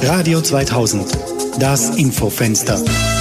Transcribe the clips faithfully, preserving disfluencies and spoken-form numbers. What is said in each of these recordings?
Radio zweitausend, das Infofenster.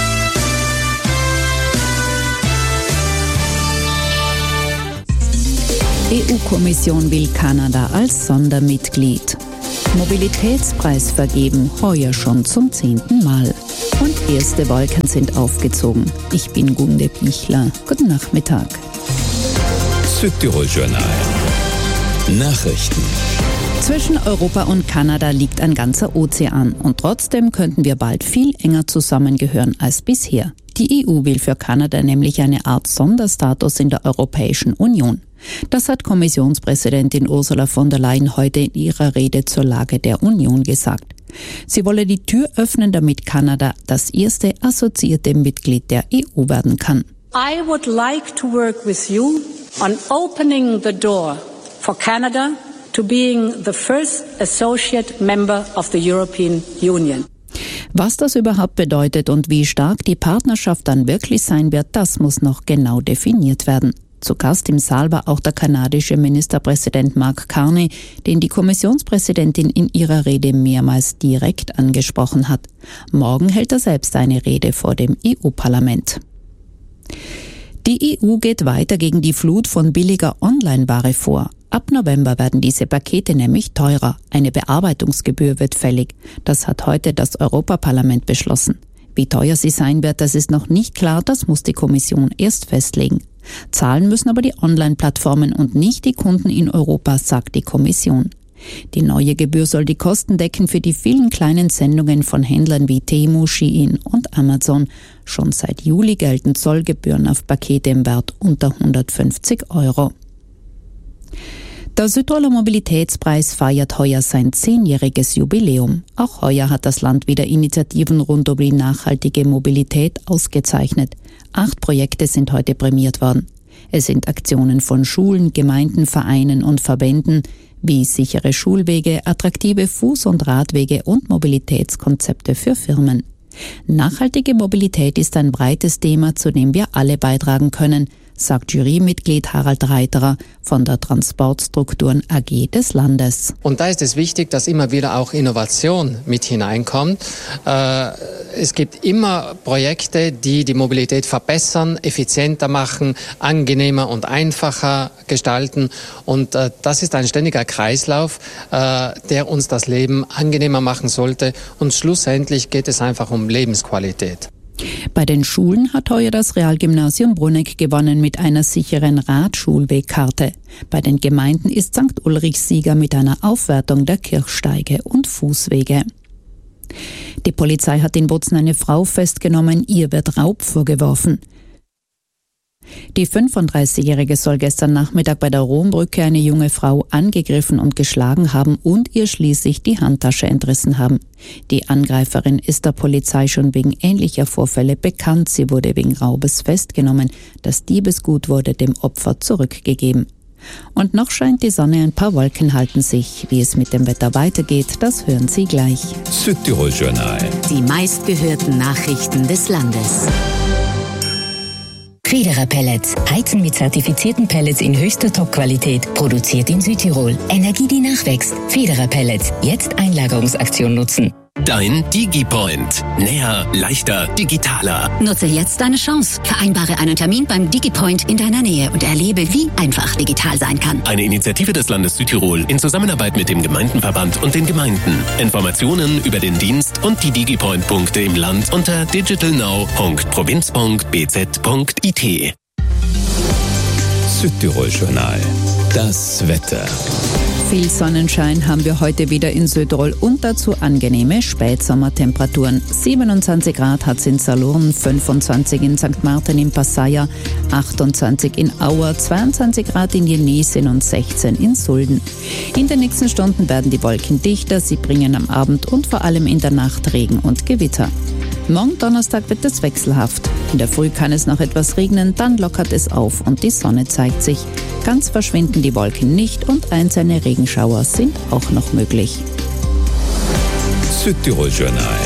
E U-Kommission will Kanada als Sondermitglied. Mobilitätspreis vergeben, heuer schon zum zehnten Mal. Und erste Wolken sind aufgezogen. Ich bin Gunde Bichler. Guten Nachmittag. Südtirol-Journal. Nachrichten. Zwischen Europa und Kanada liegt ein ganzer Ozean und trotzdem könnten wir bald viel enger zusammengehören als bisher. Die E U will für Kanada nämlich eine Art Sonderstatus in der Europäischen Union. Das hat Kommissionspräsidentin Ursula von der Leyen heute in ihrer Rede zur Lage der Union gesagt. Sie wolle die Tür öffnen, damit Kanada das erste assoziierte Mitglied der E U werden kann. I would like to work with you on opening the door for Canada to being the first associate member of the European Union. Was das überhaupt bedeutet und wie stark die Partnerschaft dann wirklich sein wird, das muss noch genau definiert werden. Zu Gast im Saal war auch der kanadische Ministerpräsident Mark Carney, den die Kommissionspräsidentin in ihrer Rede mehrmals direkt angesprochen hat. Morgen hält er selbst eine Rede vor dem E U-Parlament. Die E U geht weiter gegen die Flut von billiger Online-Ware vor. Ab November werden diese Pakete nämlich teurer. Eine Bearbeitungsgebühr wird fällig. Das hat heute das Europaparlament beschlossen. Wie teuer sie sein wird, das ist noch nicht klar, das muss die Kommission erst festlegen. Zahlen müssen aber die Online-Plattformen und nicht die Kunden in Europa, sagt die Kommission. Die neue Gebühr soll die Kosten decken für die vielen kleinen Sendungen von Händlern wie Temu, Shein und Amazon. Schon seit Juli gelten Zollgebühren auf Pakete im Wert unter hundertfünfzig Euro. Der Südtiroler Mobilitätspreis feiert heuer sein zehnjähriges Jubiläum. Auch heuer hat das Land wieder Initiativen rund um die nachhaltige Mobilität ausgezeichnet. Acht Projekte sind heute prämiert worden. Es sind Aktionen von Schulen, Gemeinden, Vereinen und Verbänden wie sichere Schulwege, attraktive Fuß- und Radwege und Mobilitätskonzepte für Firmen. Nachhaltige Mobilität ist ein breites Thema, zu dem wir alle beitragen können, sagt Jurymitglied Harald Reiterer von der Transportstrukturen A G des Landes. Und da ist es wichtig, dass immer wieder auch Innovation mit hineinkommt. Äh, es gibt immer Projekte, die die Mobilität verbessern, effizienter machen, angenehmer und einfacher gestalten. Und äh, das ist ein ständiger Kreislauf, äh, der uns das Leben angenehmer machen sollte. Und schlussendlich geht es einfach um Lebensqualität. Bei den Schulen hat heuer das Realgymnasium Bruneck gewonnen mit einer sicheren Radschulwegkarte. Bei den Gemeinden ist Sankt Ulrich Sieger mit einer Aufwertung der Kirchsteige und Fußwege. Die Polizei hat in Bozen eine Frau festgenommen, ihr wird Raub vorgeworfen. Die fünfunddreißigjährige soll gestern Nachmittag bei der Rombrücke eine junge Frau angegriffen und geschlagen haben und ihr schließlich die Handtasche entrissen haben. Die Angreiferin ist der Polizei schon wegen ähnlicher Vorfälle bekannt. Sie wurde wegen Raubes festgenommen. Das Diebesgut wurde dem Opfer zurückgegeben. Und noch scheint die Sonne, ein paar Wolken halten sich. Wie es mit dem Wetter weitergeht, das hören Sie gleich. Südtirol-Journal. Die meistgehörten Nachrichten des Landes. Federer Pellets. Heizen mit zertifizierten Pellets in höchster Top-Qualität. Produziert in Südtirol. Energie, die nachwächst. Federer Pellets. Jetzt Einlagerungsaktion nutzen. Dein DigiPoint. Näher, leichter, digitaler. Nutze jetzt deine Chance. Vereinbare einen Termin beim DigiPoint in deiner Nähe und erlebe, wie einfach digital sein kann. Eine Initiative des Landes Südtirol in Zusammenarbeit mit dem Gemeindenverband und den Gemeinden. Informationen über den Dienst und die DigiPoint-Punkte im Land unter digitalnow punkt provinz punkt b z punkt i t. Südtirol-Journal. Das Wetter. Viel Sonnenschein haben wir heute wieder in Südtirol und dazu angenehme Spätsommertemperaturen. siebenundzwanzig Grad hat es in Salurn, fünfundzwanzig in Sankt Martin im Passaier, achtundzwanzig in Auer, zweiundzwanzig Grad in Jenesin und sechzehn in Sulden. In den nächsten Stunden werden die Wolken dichter, sie bringen am Abend und vor allem in der Nacht Regen und Gewitter. Morgen Donnerstag wird es wechselhaft. In der Früh kann es noch etwas regnen, dann lockert es auf und die Sonne zeigt sich. Ganz verschwinden die Wolken nicht und einzelne Regenschauer sind auch noch möglich. Südtirol-Journal.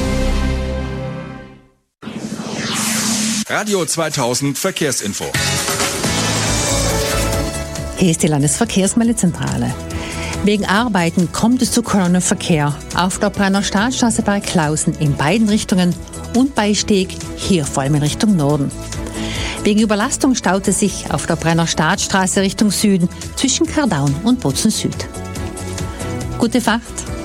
Radio zweitausend Verkehrsinfo. Hier ist die Landesverkehrsmeldezentrale. Wegen Arbeiten kommt es zu Kolonnenverkehr auf der Brenner Staatsstraße bei Klausen in beiden Richtungen und bei Steg, hier vor allem in Richtung Norden. Wegen Überlastung staut es sich auf der Brenner Staatsstraße Richtung Süden zwischen Kardaun und Bozen Süd. Gute Fahrt!